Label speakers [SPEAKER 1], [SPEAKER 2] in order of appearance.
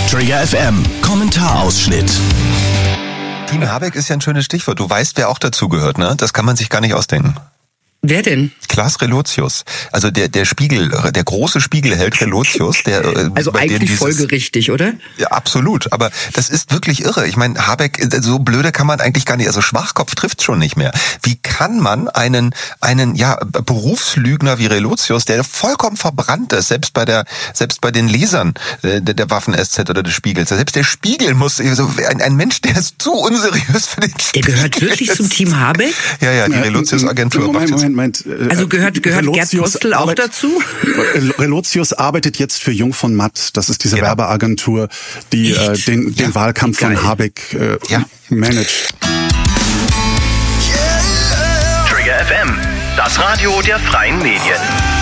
[SPEAKER 1] Trigger FM, Kommentarausschnitt.
[SPEAKER 2] Team Habeck ist ja ein schönes Stichwort. Du weißt, wer auch dazu gehört, ne? Das kann man sich gar nicht ausdenken.
[SPEAKER 3] Wer denn?
[SPEAKER 2] Klaas Relotius. Also der Spiegel, der große Spiegelheld Relotius, der
[SPEAKER 3] also eigentlich folgerichtig, oder?
[SPEAKER 2] Ja, absolut. Aber das ist wirklich irre. Ich meine, Habeck, so blöde kann man eigentlich gar nicht. Also Schwachkopf trifft schon nicht mehr. Wie kann man einen Berufslügner wie Relotius, der vollkommen verbrannt ist, selbst bei den Lesern der Waffen-SZ oder des Spiegels, selbst der Spiegel muss, also ein Mensch, der ist zu unseriös für den Spiegel.
[SPEAKER 3] Der gehört wirklich zum Team Habeck?
[SPEAKER 2] Ja, die Relotius-Agentur macht jetzt.
[SPEAKER 3] Also gehört Gerd Postel auch dazu?
[SPEAKER 4] Relotius arbeitet jetzt für Jung von Matt. Das ist diese Werbeagentur, die den Wahlkampf von Habeck managt.
[SPEAKER 1] Trigger FM, das Radio der freien Medien.